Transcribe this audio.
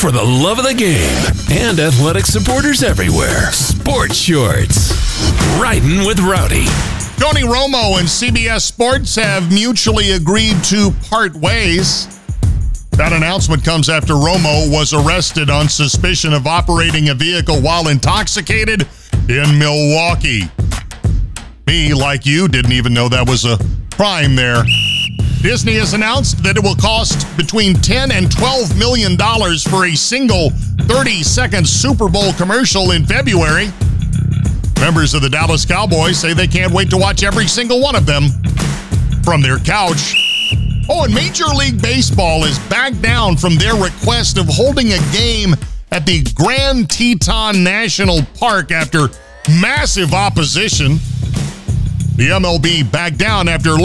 for the love of the game and athletic supporters everywhere. Sports Shorts. Riding with Rowdy. Tony Romo and CBS Sports have mutually agreed to part ways. That announcement comes after Romo was arrested on suspicion of operating a vehicle while intoxicated in Milwaukee. Me, like you, didn't even know that was a crime there. Disney has announced that it will cost between $10 and $12 million for a single 30-second Super Bowl commercial in February. Members of the Dallas Cowboys say they can't wait to watch every single one of them from their couch. Oh, and Major League Baseball has backed down from their request of holding a game at the Grand Teton National Park after massive opposition. The MLB backed down after